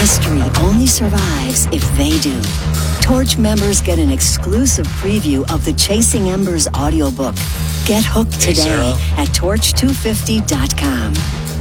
History only survives if they do. Torch members get an exclusive preview of the Chasing Embers audiobook. Get hooked today at torch250.com.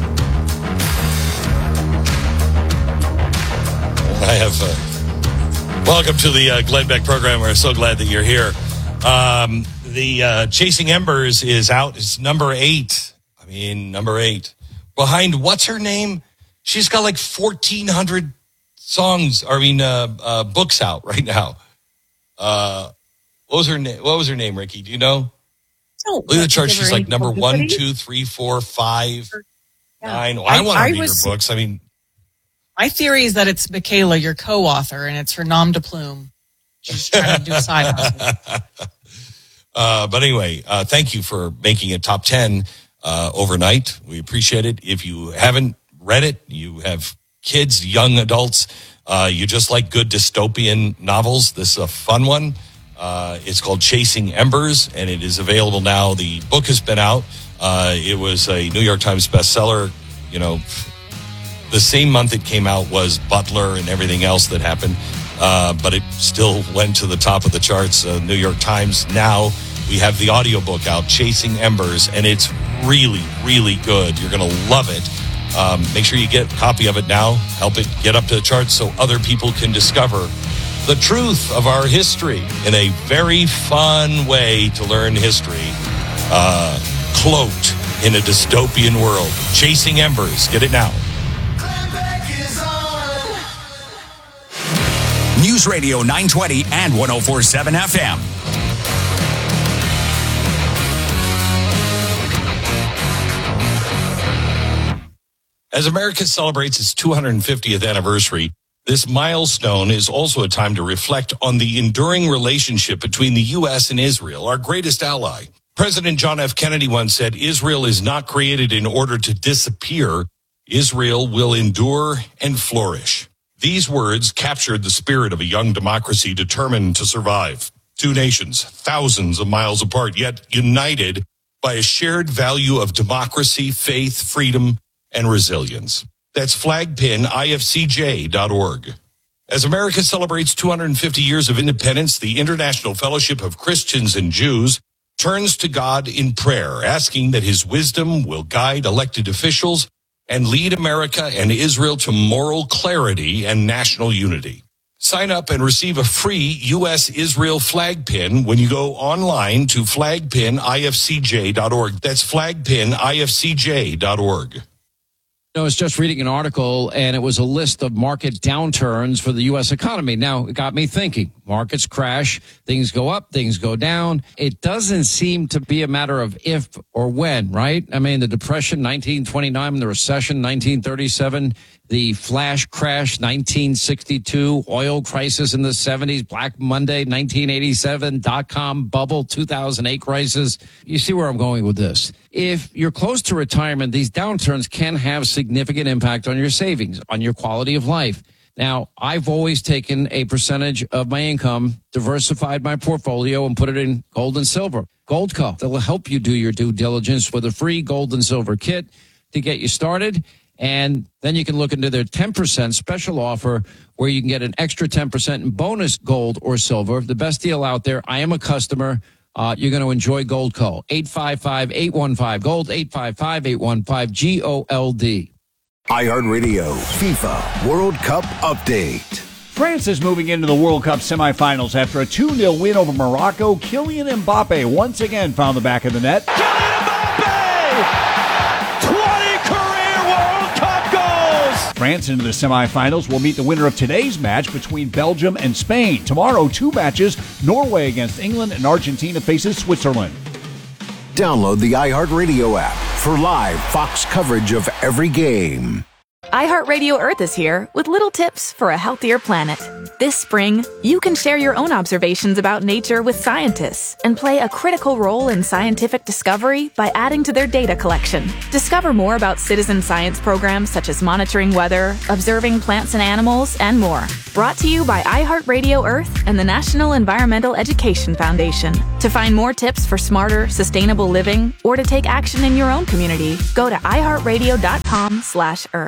I have welcome to the Glenn Beck program. We're so glad that you're here. The Chasing Embers is out. It's number 8. Number 8. Behind what's her name? She's got like 1,400 songs. Books out right now. What was her name? What was her name, Ricky? Do you know? Look at the chart. She's like number 1, 2, 3, 4, 5, 9. Well, I want to read her books. My theory is that it's Michaela, your co-author, and it's her nom de plume. She's trying to do a side hustle. But anyway, thank you for making it top 10 overnight. We appreciate it. If you haven't read it, you have kids, young adults, you just like good dystopian novels. This is a fun one. It's called Chasing Embers, and it is available now. The book has been out. It was a New York Times bestseller. The same month it came out was Butler and everything else that happened, but it still went to the top of the charts. New York Times. Now we have the audiobook out, Chasing Embers, and it's really, really good. You're going to love it. Make sure you get a copy of it now. Help it get up to the charts so other people can discover the truth of our history in a very fun way to learn history, cloaked in a dystopian world. Chasing Embers. Get it now. News Radio 920 and 104.7 FM. As America celebrates its 250th anniversary, this milestone is also a time to reflect on the enduring relationship between the U.S. and Israel, our greatest ally. President John F. Kennedy once said, "Israel is not created in order to disappear. Israel will endure and flourish." These words captured the spirit of a young democracy determined to survive. Two nations, thousands of miles apart, yet united by a shared value of democracy, faith, freedom, and resilience. That's flagpinifcj.org. As America celebrates 250 years of independence, the International Fellowship of Christians and Jews turns to God in prayer, asking that his wisdom will guide elected officials and lead America and Israel to moral clarity and national unity. Sign up and receive a free U.S.-Israel flag pin when you go online to flagpinifcj.org. That's flagpinifcj.org. I was just reading an article, and it was a list of market downturns for the U.S. economy. Now, it got me thinking. Markets crash, things go up, things go down. It doesn't seem to be a matter of if or when, right? The Depression, 1929, the recession, 1937, the flash crash, 1962, oil crisis in the 70s, Black Monday, 1987, dot-com bubble, 2008 crisis. You see where I'm going with this. If you're close to retirement, these downturns can have significant impact on your savings, on your quality of life. Now, I've always taken a percentage of my income, diversified my portfolio, and put it in gold and silver. Goldco, that will help you do your due diligence with a free gold and silver kit to get you started. And then you can look into their 10% special offer where you can get an extra 10% in bonus gold or silver. The best deal out there. I am a customer. You're going to enjoy Goldco. 855-815-GOLD, 855-815-GOLD. iHeartRadio FIFA World Cup Update. France is moving into the World Cup semifinals after a 2-0 win over Morocco. Kylian Mbappe once again found the back of the net. Kylian Mbappe! 20 career World Cup goals! France into the semifinals will meet the winner of today's match between Belgium and Spain. Tomorrow, 2 matches. Norway against England and Argentina faces Switzerland. Download the iHeartRadio app for live Fox coverage of every game. iHeartRadio Earth is here with little tips for a healthier planet. This spring, you can share your own observations about nature with scientists and play a critical role in scientific discovery by adding to their data collection. Discover more about citizen science programs such as monitoring weather, observing plants and animals, and more. Brought to you by iHeartRadio Earth and the National Environmental Education Foundation. To find more tips for smarter, sustainable living or to take action in your own community, go to iHeartRadio.com/Earth.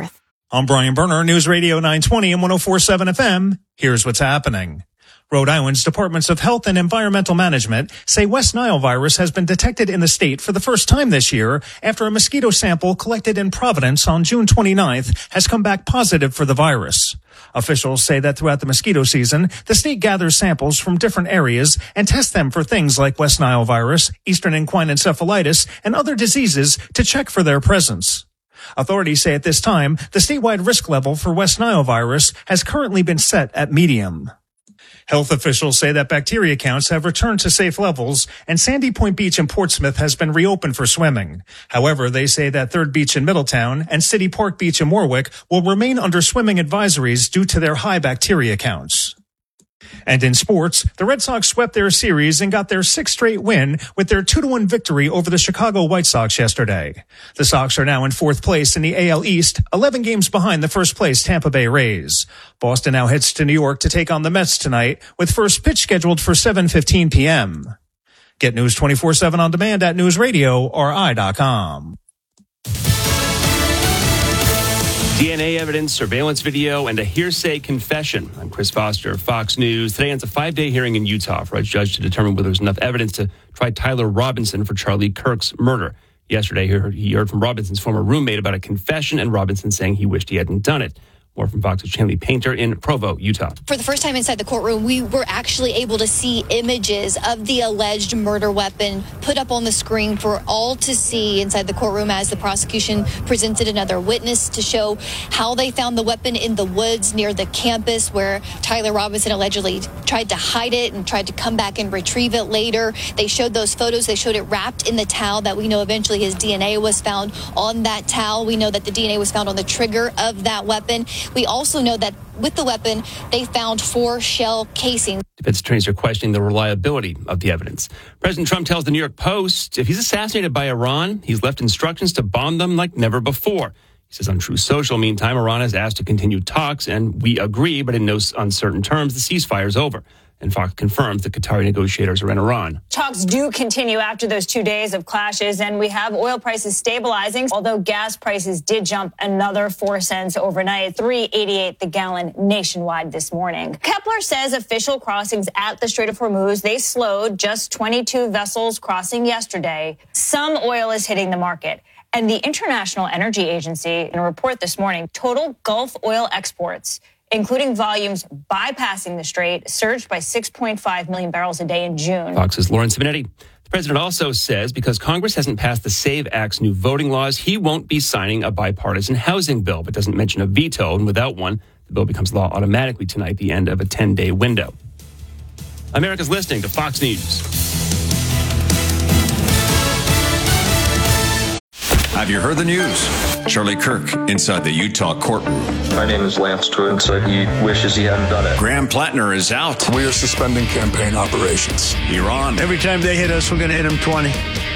I'm Brian Berner, News Radio 920 and 104.7 FM. Here's what's happening. Rhode Island's Departments of Health and Environmental Management say West Nile virus has been detected in the state for the first time this year after a mosquito sample collected in Providence on June 29th has come back positive for the virus. Officials say that throughout the mosquito season, the state gathers samples from different areas and tests them for things like West Nile virus, Eastern equine encephalitis, and other diseases to check for their presence. Authorities say at this time, the statewide risk level for West Nile virus has currently been set at medium. Health officials say that bacteria counts have returned to safe levels and Sandy Point Beach in Portsmouth has been reopened for swimming. However, they say that Third Beach in Middletown and City Park Beach in Warwick will remain under swimming advisories due to their high bacteria counts. And in sports, the Red Sox swept their series and got their sixth straight win with their 2-1 victory over the Chicago White Sox yesterday. The Sox are now in fourth place in the AL East, 11 games behind the first place Tampa Bay Rays. Boston now heads to New York to take on the Mets tonight, with first pitch scheduled for 7:15 p.m. Get News 24/7 on demand at newsradiori.com. DNA evidence, surveillance video, and a hearsay confession. I'm Chris Foster, Fox News. Today ends a 5-day hearing in Utah for a judge to determine whether there's enough evidence to try Tyler Robinson for Charlie Kirk's murder. Yesterday, he heard from Robinson's former roommate about a confession and Robinson saying he wished he hadn't done it. More from Fox's Chanley Painter in Provo, Utah. For the first time inside the courtroom, we were actually able to see images of the alleged murder weapon put up on the screen for all to see inside the courtroom as the prosecution presented another witness to show how they found the weapon in the woods near the campus where Tyler Robinson allegedly tried to hide it and tried to come back and retrieve it later. They showed those photos. They showed it wrapped in the towel that we know eventually his DNA was found on that towel. We know that the DNA was found on the trigger of that weapon. We also know that with the weapon, they found 4 shell casings. Defense attorneys are questioning the reliability of the evidence. President Trump tells the New York Post if he's assassinated by Iran, he's left instructions to bomb them like never before. He says on Truth Social, meantime, Iran has asked to continue talks, and we agree, but in no uncertain terms, the ceasefire is over. And Fox confirms the Qatari negotiators are in Iran. Talks do continue after those 2 days of clashes, and we have oil prices stabilizing, although gas prices did jump another 4 cents overnight, $3.88 the gallon nationwide this morning. Kepler says official crossings at the Strait of Hormuz, they slowed, just 22 vessels crossing yesterday. Some oil is hitting the market. And the International Energy Agency, in a report this morning, total Gulf oil exports, including volumes bypassing the strait, surged by 6.5 million barrels a day in June. Fox's Lawrence Minetti. The president also says because Congress hasn't passed the SAVE Act's new voting laws, he won't be signing a bipartisan housing bill, but doesn't mention a veto. And without one, the bill becomes law automatically tonight, the end of a 10-day window. America's listening to Fox News. Have you heard the news? Charlie Kirk inside the Utah courtroom. My name is Lance Twin, so he wishes he hadn't done it. Graham Plattner is out. We are suspending campaign operations. Iran. Every time they hit us, we're going to hit them 20.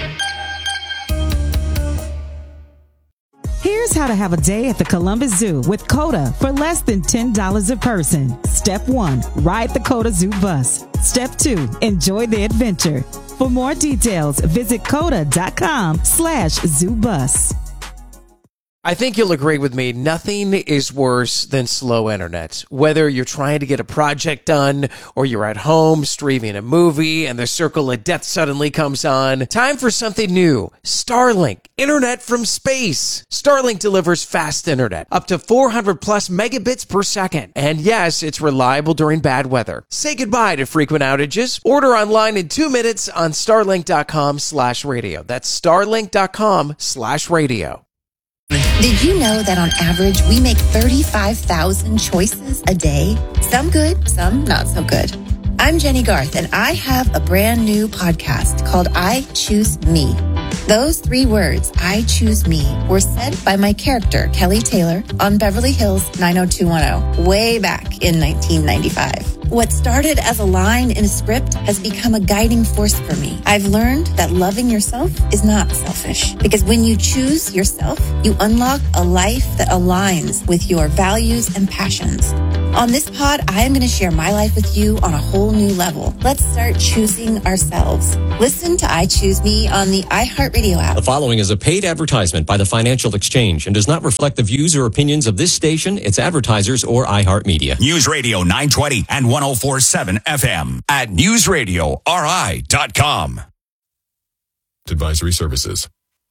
Here's how to have a day at the Columbus Zoo with COTA for less than $10 a person. Step 1, ride the COTA Zoo bus. Step 2, enjoy the adventure. For more details, visit COTA.com/ZooBus. I think you'll agree with me, nothing is worse than slow internet. Whether you're trying to get a project done or you're at home streaming a movie and the circle of death suddenly comes on, time for something new. Starlink, internet from space. Starlink delivers fast internet, up to 400 plus megabits per second. And yes, it's reliable during bad weather. Say goodbye to frequent outages. Order online in 2 minutes on starlink.com/radio. That's starlink.com/radio. Did you know that on average, we make 35,000 choices a day? Some good, some not so good. I'm Jenny Garth, and I have a brand new podcast called I Choose Me. Those 3 words, I choose me, were said by my character, Kelly Taylor, on Beverly Hills 90210, way back in 1995. What started as a line in a script has become a guiding force for me. I've learned that loving yourself is not selfish, because when you choose yourself, you unlock a life that aligns with your values and passions. On this pod, I am going to share my life with you on a whole new level. Let's start choosing ourselves. Listen to I Choose Me on the iHeartRadio app. The following is a paid advertisement by the Financial Exchange and does not reflect the views or opinions of this station, its advertisers, or iHeartMedia. News Radio 920 and 104.7 FM at newsradiori.com. Advisory services.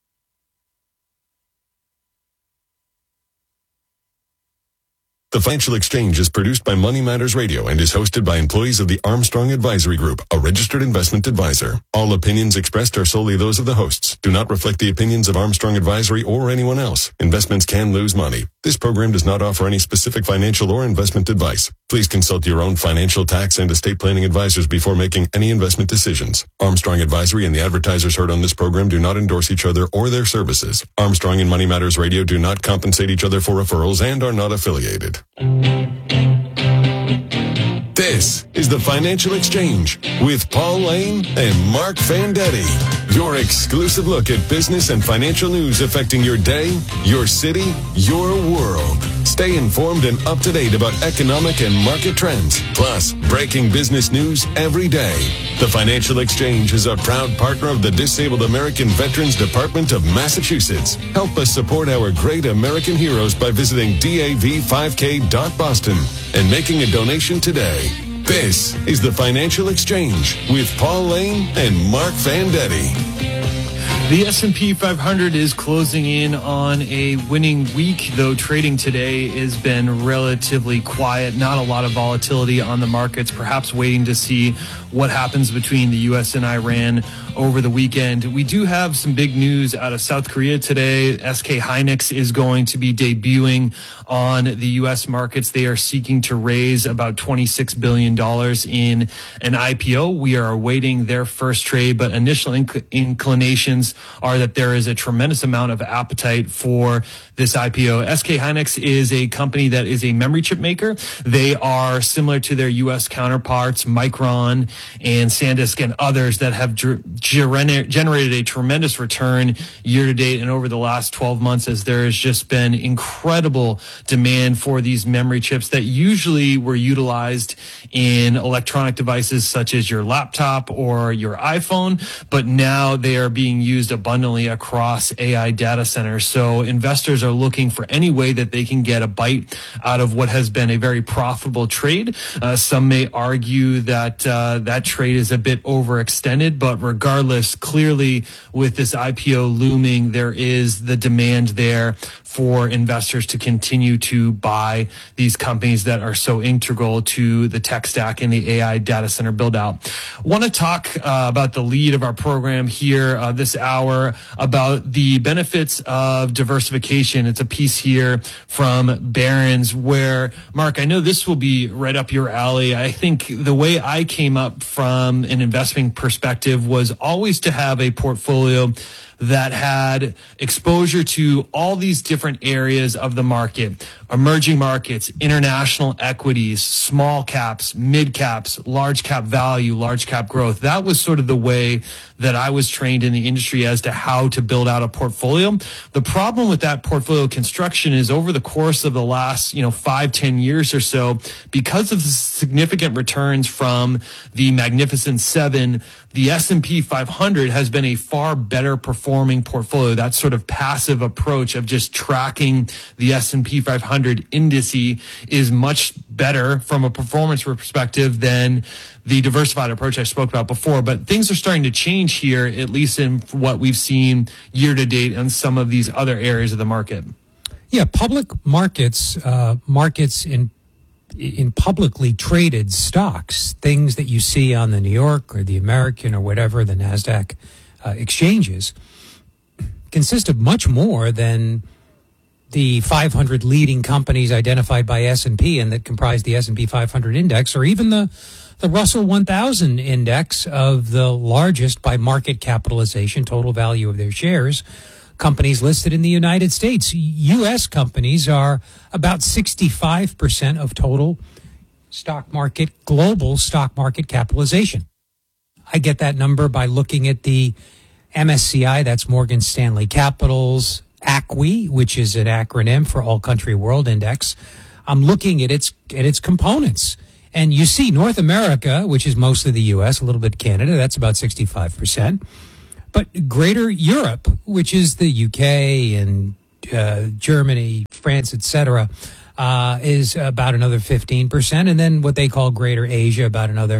The Financial Exchange is produced by Money Matters Radio and is hosted by employees of the Armstrong Advisory Group, a registered investment advisor. All opinions expressed are solely those of the hosts. Do not reflect the opinions of Armstrong Advisory or anyone else. Investments can lose money. This program does not offer any specific financial or investment advice. Please consult your own financial, tax, and estate planning advisors before making any investment decisions. Armstrong Advisory and the advertisers heard on this program do not endorse each other or their services. Armstrong and Money Matters Radio do not compensate each other for referrals and are not affiliated. This is the Financial Exchange with Paul Lane and Mark Fandetti. Your exclusive look at business and financial news affecting your day, your city, your world. Stay informed and up to date about economic and market trends, plus breaking business news every day. The Financial Exchange is a proud partner of the Disabled American Veterans Department of Massachusetts. Help us support our great American heroes by visiting dav5k.boston and making a donation today. This is the Financial Exchange with Paul Lane and Mark Fandetti. The S&P 500 is closing in on a winning week, though trading today has been relatively quiet. Not a lot of volatility on the markets, perhaps waiting to see what happens between the U.S. and Iran over the weekend. We do have some big news out of South Korea today. SK Hynix is going to be debuting on the U.S. markets. They are seeking to raise about $26 billion in an IPO. We are awaiting their first trade, but initial inclinations are that there is a tremendous amount of appetite for this IPO. SK Hynix is a company that is a memory chip maker. They are similar to their U.S. counterparts, Micron and SanDisk and others that have generated a tremendous return year to date and over the last 12 months, as there has just been incredible demand for these memory chips that usually were utilized in electronic devices such as your laptop or your iPhone, but now they are being used abundantly across AI data centers. So investors are looking for any way that they can get a bite out of what has been a very profitable trade. Some may argue that that trade is a bit overextended, but regardless, clearly with this IPO looming, there is the demand there for investors to continue to buy these companies that are so integral to the tech stack and the AI data center build out. Want to talk about the lead of our program here this hour about the benefits of diversification. It's a piece here from Barron's where, Mark, I know this will be right up your alley. I think the way I came up from an investing perspective was always to have a portfolio that had exposure to all these different areas of the market, emerging markets, international equities, small caps, mid caps, large cap value, large cap growth. That was sort of the way that I was trained in the industry as to how to build out a portfolio. The problem with that portfolio construction is over the course of the last, 5-10 years or so, because of the significant returns from the Magnificent Seven, the S&P 500 has been a far better performing portfolio. That sort of passive approach of just tracking the S&P 500 indice is much better from a performance perspective than the diversified approach I spoke about before. But things are starting to change here, at least in what we've seen year to date on some of these other areas of the market. Yeah, public markets, markets in publicly traded stocks, things that you see on the New York or the American or whatever, the NASDAQ exchanges, consist of much more than the 500 leading companies identified by S&P and that comprise the S&P 500 index, or even the Russell 1000 index of the largest by market capitalization, total value of their shares, companies listed in the United States. U.S. companies are about 65% of total stock market, global stock market capitalization. I get that number by looking at the MSCI, that's Morgan Stanley Capital's ACWI, which is an acronym for All Country World Index. I'm looking at its components. And you see North America, which is mostly the U.S., a little bit Canada, that's about 65%. But Greater Europe, which is the U.K. and Germany, France, etc., is about another 15%. And then what they call Greater Asia, about another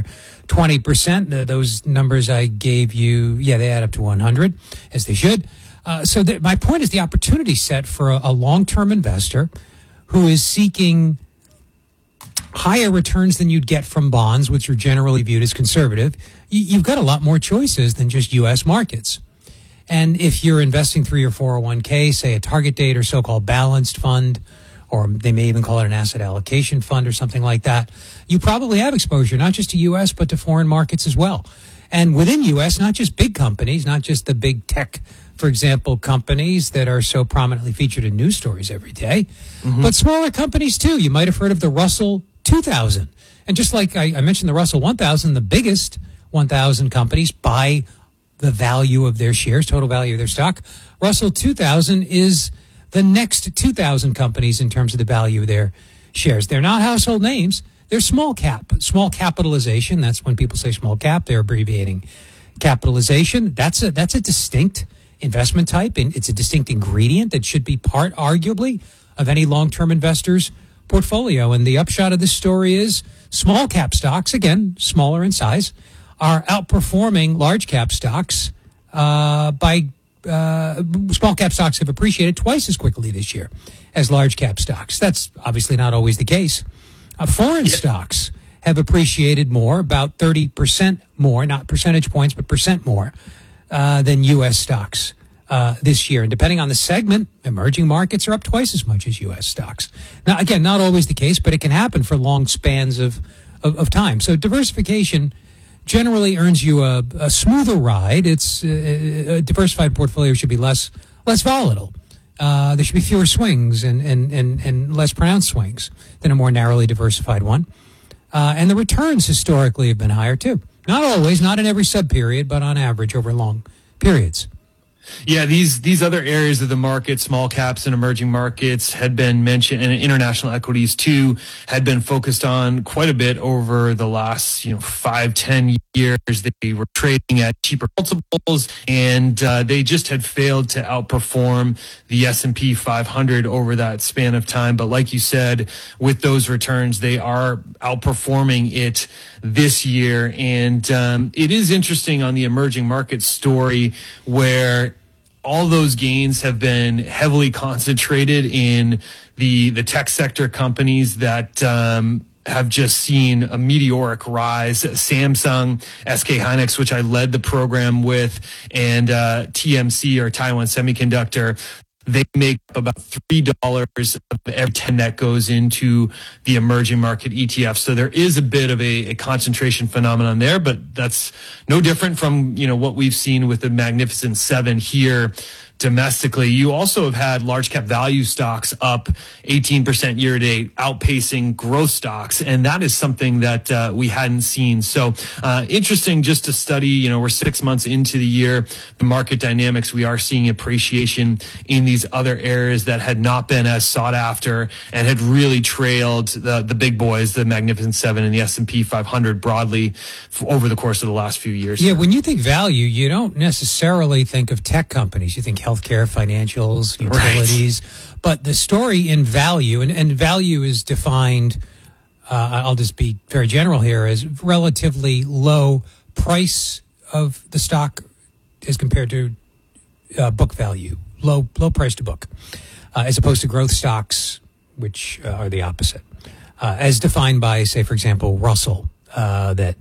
20%. Those numbers I gave you, they add up to 100, as they should. So my point is the opportunity set for a long-term investor who is seeking higher returns than you'd get from bonds, which are generally viewed as conservative. You've got a lot more choices than just U.S. markets. And if you're investing through your 401k, say a target date or so-called balanced fund, or they may even call it an asset allocation fund or something like that, you probably have exposure not just to U.S., but to foreign markets as well. And within U.S., not just big companies, not just the big tech, for example, companies that are so prominently featured in news stories every day, but smaller companies too. You might have heard of the Russell 2000. And just like I mentioned the Russell 1000, the biggest 1,000 companies by the value of their shares, total value of their stock. Russell 2000 is the next 2,000 companies in terms of the value of their shares. They're not household names. They're small capitalization. That's when people say small cap, they're abbreviating capitalization. That's a distinct investment type, and it's a distinct ingredient that should be part, arguably, of any long-term investor's portfolio. And the upshot of this story is small cap stocks, again, smaller in size, are outperforming large cap stocks by small cap stocks have appreciated twice as quickly this year as large cap stocks. That's obviously not always the case. Foreign stocks have appreciated more, about 30% more, not percentage points, but percent more than U.S. stocks this year. And depending on the segment, emerging markets are up twice as much as U.S. stocks. Now, again, not always the case, but it can happen for long spans of time. So diversification generally earns you a smoother ride. It's a diversified portfolio should be less volatile. There should be fewer swings and less pronounced swings than a more narrowly diversified one. And the returns historically have been higher too. Not always, not in every sub-period, but on average over long periods. Yeah, these other areas of the market, small caps and emerging markets, had been mentioned, and international equities too, had been focused on quite a bit over the last 5-10 years. They were trading at cheaper multiples, and they just had failed to outperform the S&P 500 over that span of time. But like you said, with those returns, they are outperforming it this year. And it is interesting on the emerging market story where all those gains have been heavily concentrated in the tech sector companies that have just seen a meteoric rise. Samsung, SK Hynix, which I led the program with, and TMC, or Taiwan Semiconductor, they make up about $3 of every 10 that goes into the emerging market ETF. So there is a bit of a concentration phenomenon there, but that's no different from, what we've seen with the Magnificent Seven here domestically. You also have had large cap value stocks up 18% year to date, outpacing growth stocks. And that is something that we hadn't seen. So interesting just to study, we're 6 months into the year, the market dynamics. We are seeing appreciation in these other areas that had not been as sought after and had really trailed the big boys, the Magnificent Seven and the S&P 500 broadly over the course of the last few years. Yeah, when you think value, you don't necessarily think of tech companies. You think healthcare, financials, utilities. Right. But the story in value, and value is defined, I'll just be very general here, as relatively low price of the stock as compared to book value, low price to book, as opposed to growth stocks, which are the opposite, as defined by, say, for example, Russell, that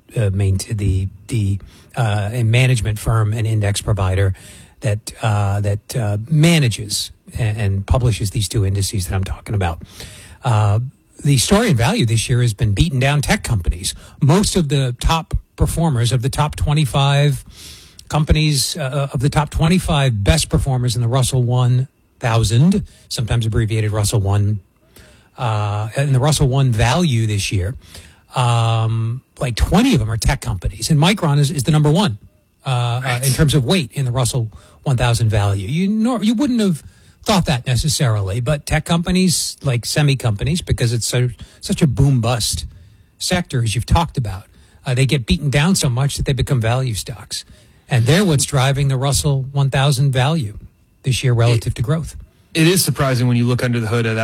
a management firm, an index provider that manages and publishes these two indices that I'm talking about. The story in value this year has been beaten down tech companies. Most of the top performers of the top 25 companies, of the top 25 best performers in the Russell 1000, sometimes abbreviated Russell 1, in the Russell 1 value this year, like 20 of them are tech companies. And Micron is the number one in terms of weight in the Russell 1000 value. You wouldn't have thought that necessarily, but tech companies, like semi companies, because it's such a boom bust sector, as you've talked about, they get beaten down so much that they become value stocks. And they're what's driving the Russell 1000 value this year relative to growth. It is surprising when you look under the hood of that.